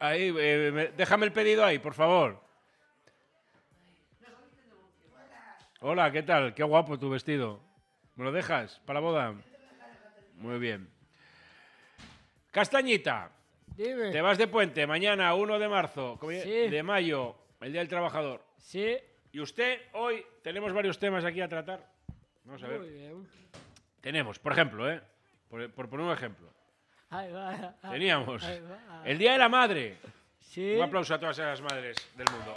Ahí, déjame el pedido ahí, por favor. Hola, ¿qué tal? Qué guapo tu vestido. ¿Me lo dejas para la boda? Muy bien. Castañita, Dime. te vas de puente mañana, 1 de marzo, Sí. de mayo, el Día del Trabajador. Sí. Y usted, hoy, tenemos varios temas aquí a tratar. Vamos a ver. Muy bien. Tenemos, por ejemplo, por poner un ejemplo. Ahí va. Teníamos Ahí va. el Día de la Madre. Sí. Un aplauso a todas esas madres del mundo.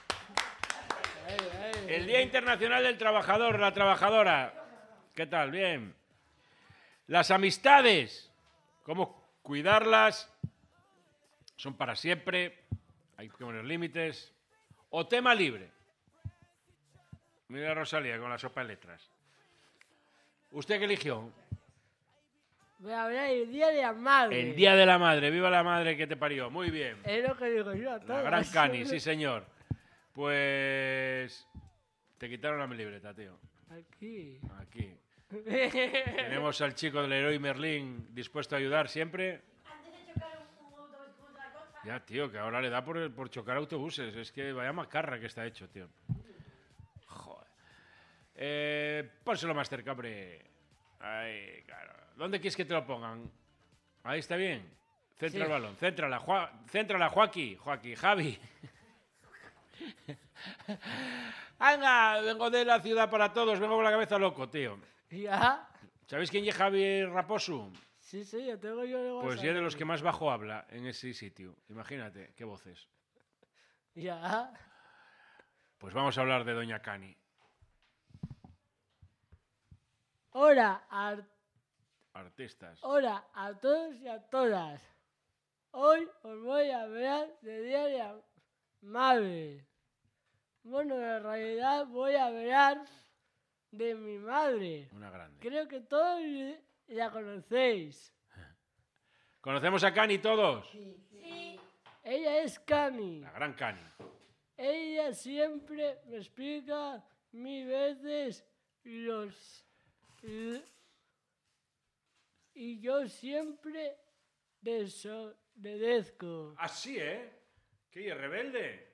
Ahí. El Día Internacional del Trabajador, la trabajadora. ¿Qué tal? Bien. Las amistades. ¿Cómo cuidarlas? Son para siempre. Hay que poner límites. O tema libre. Mira a Rosalía con la sopa de letras. ¿Usted qué eligió? Voy a hablar del Día de la Madre. El Día de la Madre. ¡Viva la madre que te parió! Muy bien. Es lo que digo yo a todos. La gran Cani, sí señor. Pues... Te quitaron la libreta, tío. Aquí. Aquí. Tenemos al chico del Leroy Merlin dispuesto a ayudar siempre. Antes de chocar un autobús contra la costa. Ya, tío, que ahora le da por chocar autobuses. Es que vaya macarra que está hecho, tío. Joder. Pónselo más cerca, hombre. Ahí, claro. ¿Dónde quieres que te lo pongan? Ahí está bien. Centra Sí. el balón. Céntrala, Joaquín. Javi. Venga, vengo de la ciudad para todos. Vengo con la cabeza loco, tío. ¿Ya? ¿Sabéis quién es Javi Raposo? Sí, ya tengo yo de Pues WhatsApp. ya de los que más bajo habla en ese sitio. Imagínate, qué voces. Ya. Pues vamos a hablar de Doña Cani. Hola Artistas. a todos y a todas. Hoy os voy a hablar de Día de la Madre. Bueno, en realidad voy a hablar de mi madre. Una grande. Creo que todos la conocéis. ¿Conocemos a Cani todos? Sí. Ella es Cani. La gran Cani. Ella siempre me explica 1000 veces y yo siempre desobedezco. Así, ¿eh? ¿Qué es rebelde?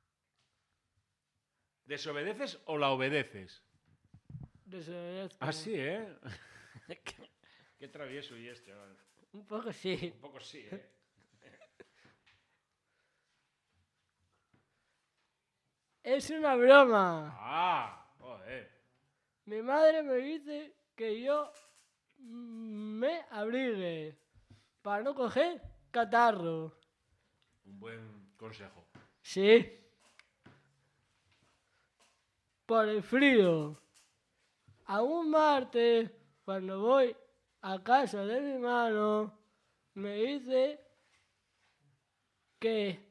¿Desobedeces o la obedeces? Desobedezco. Así, ¿eh? Qué travieso y este. Vale. Un poco sí. Un poco sí, ¿eh? Es una broma. Ah, joder. Mi madre me dice que yo me abrigue para no coger catarro. Un buen consejo. Sí. Por el frío. A un martes, cuando voy a casa de mi mano, me dice que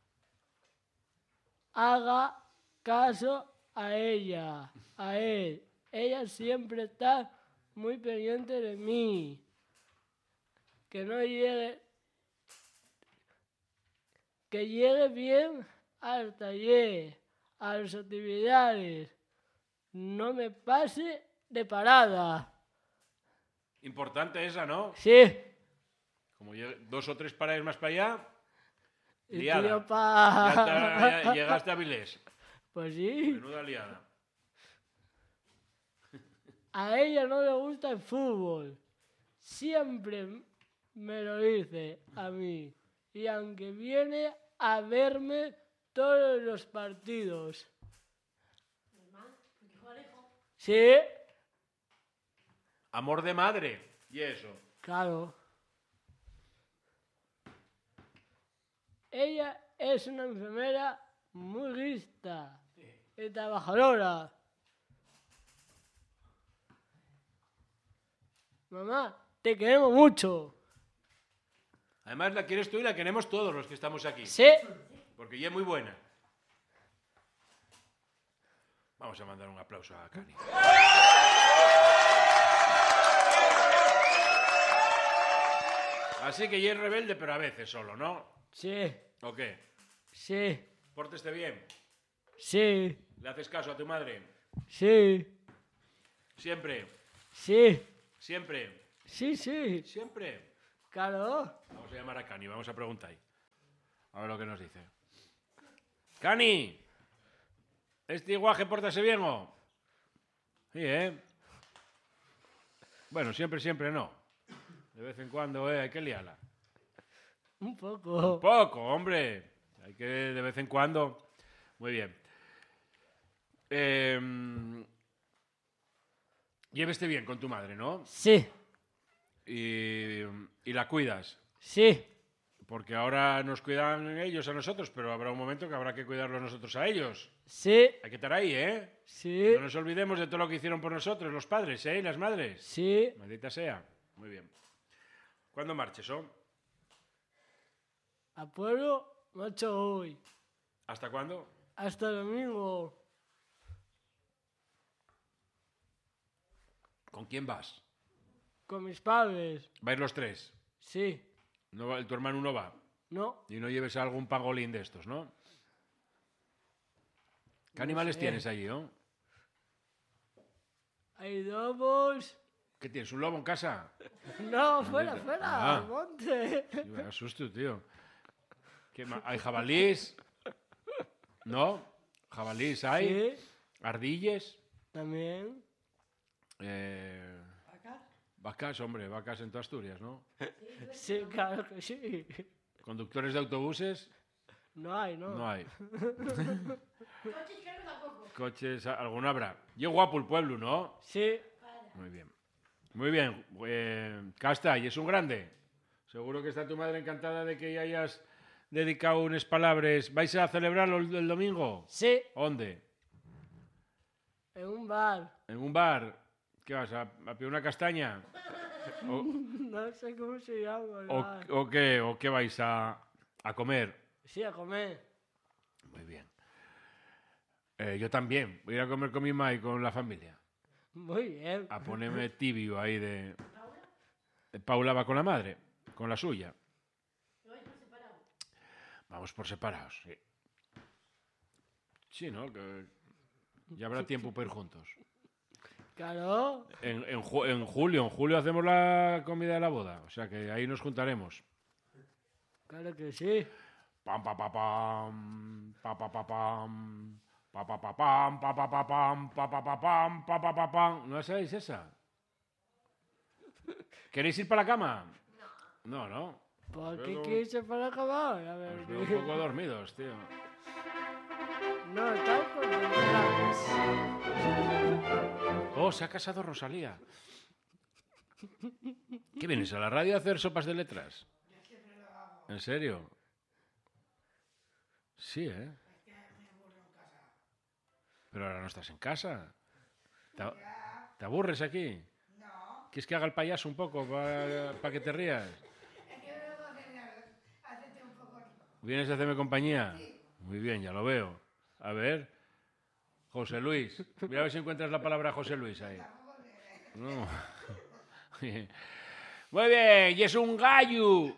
haga caso a ella, a él. Ella siempre está muy pendiente de mí. Que llegue bien al taller, a las actividades. No me pase de parada. Importante esa, ¿no? Sí. Como 2 o 3 paradas más para allá, Y liada. tío, pa. Ya llegaste a Vilés. Pues sí. Menuda liada. A ella no le gusta el fútbol. Siempre me lo dice a mí. Y aunque viene a verme todos los partidos. Normal, porque juega lejos. Sí, Amor de madre. Y eso. claro. Ella es una enfermera muy lista y trabajadora. Mamá, te queremos mucho. Además la quieres tú y la queremos todos los que estamos aquí. Sí. Porque ella es muy buena. Vamos a mandar un aplauso a Cani. Así que ella es rebelde, pero a veces solo, ¿no? Sí, ¿O qué? sí, Pórteste bien. sí, ¿Le haces caso a tu madre? sí, Siempre. sí, Siempre. sí, Siempre. claro. Vamos a llamar a Cani, vamos a preguntar. A ver lo que nos dice. Cani, ¿este guaje pórtase bien o? Sí, ¿eh? Bueno, siempre no. De vez en cuando, hay que liarla. Un poco. Poco, hombre. Hay que de vez en cuando. Muy bien. Lléveste bien con tu madre, ¿no? Sí, Y la cuidas. sí, Porque ahora nos cuidan ellos a nosotros, pero habrá un momento que habrá que cuidarlos nosotros a ellos. sí, Hay que estar ahí, ¿eh? sí, No nos olvidemos de todo lo que hicieron por nosotros, los padres, ¿eh? Y las madres. sí. Maldita sea. Muy bien. ¿Cuándo marches, oh? A pueblo, marcho hoy. ¿Hasta cuándo? Hasta el domingo. ¿Con quién vas? Con mis padres. ¿Vais los tres? Sí, No va- tu hermano no va. no, Y no lleves algún pangolín de estos, ¿no? ¿Qué animales sé. tienes allí, oh? hay lobos. ¿Qué tienes? ¿Un lobo en casa? No, fuera, Ah. al monte. Sí, me asusto, tío. ¿Hay jabalís? ¿No? ¿Jabalís hay? Sí, ¿Ardilles? también. Vacas, hombre, vacas en toda Asturias, ¿no? Sí, claro que sí. ¿Conductores de autobuses? No hay, no. No hay. Coches creo que tampoco. Coches, alguno habrá. Y es guapo el pueblo, ¿no? Sí, Muy bien. Muy bien. Casta, y es un grande. Seguro que está tu madre encantada de que hayas dedicado unas palabras. ¿Vais a celebrarlo el domingo? sí, ¿Dónde? en un bar. ¿En un bar? ¿Qué vas, a pedir una castaña? No sé cómo se llama el bar. ¿O qué? ¿O qué vais a comer? Sí, a comer. Muy bien. Yo también. Voy a ir a comer con mi ma y con la familia. Muy bien. A ponerme tibio ahí de... Paula va con la madre, con la suya. ¿Lo vais por separado? Vamos por separados, sí. Sí, ¿no? Que ya habrá tiempo para ir juntos. Claro. En julio hacemos la comida de la boda, o sea que ahí nos juntaremos. Claro que sí. Pam pa pa pam, pa pa pa pam, pa pa pa pam, pa pa pa pam, pa pa pa pam, pa pa pa pam. ¿No sabéis esa? ¿Queréis ir para la cama? No, no. ¿Por qué Pero- quieres ir para acabar? A ver. Os veo un poco dormidos, tío. No, están concentrados. Oh, se ha casado Rosalía. ¿Qué vienes a la radio a hacer sopas de letras? ¿En serio? Sí, ¿eh? Pero ahora no estás en casa. ¿Te aburres aquí? No. ¿Quieres que haga el payaso un poco para que te rías? ¿Vienes a hacerme compañía? Muy bien, ya lo veo. A ver. José Luis. Mira a ver si encuentras la palabra José Luis ahí. No. Muy bien, y es un gallo.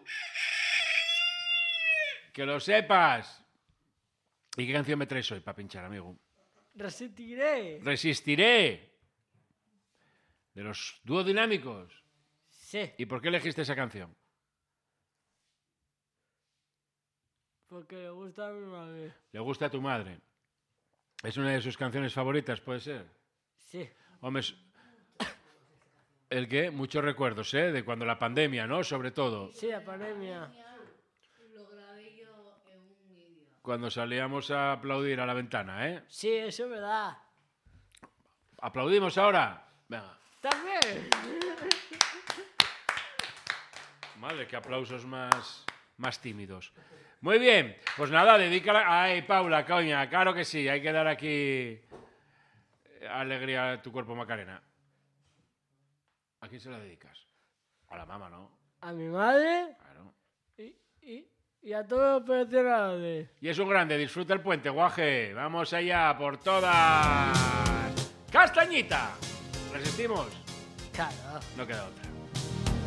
Que lo sepas. ¿Y qué canción me traes hoy para pinchar, amigo? Resistiré. Resistiré. De los dúos dinámicos. Sí, ¿Y por qué elegiste esa canción? porque le gusta a mi madre. ¿Le gusta a tu madre? ¿Es una de sus canciones favoritas, puede ser? Sí, Hombre, ¿el qué? Muchos recuerdos, ¿eh? De cuando la pandemia, ¿no? Sobre todo. sí, la pandemia. Lo grabé yo en un vídeo. Cuando salíamos a aplaudir a la ventana, ¿eh? Sí, eso es verdad. ¿Aplaudimos ahora? Venga. También. Madre, qué aplausos más tímidos. Muy bien, pues nada, dedícala. Ay, Paula, coña, claro que sí, hay que dar aquí alegría a tu cuerpo, Macarena. ¿A quién se la dedicas? A la mamá, ¿no? A mi madre Claro. y a todos los operacionales. Y es un grande, disfruta el puente, guaje. Vamos allá por todas. ¡Castañita! ¿Resistimos? Claro. No queda otra.